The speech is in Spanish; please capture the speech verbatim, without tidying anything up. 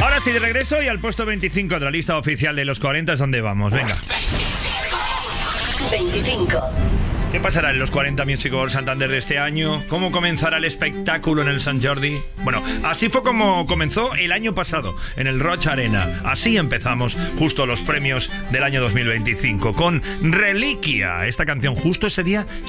Ahora sí, de regreso y al puesto veinticinco de la lista oficial de los cuarenta es donde vamos. Venga. veinticinco. ¿Qué pasará en los cuarenta Music Awards Santander de este año? ¿Cómo comenzará el espectáculo en el Sant Jordi? Bueno, así fue como comenzó el año pasado, en el Roig Arena. Así empezamos justo los premios del año dos mil veinticinco, con Reliquia. Esta canción justo ese día